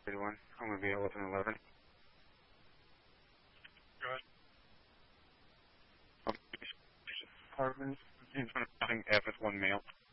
31. I'm going to be 1111. Go ahead. Apartment in front of F is one male.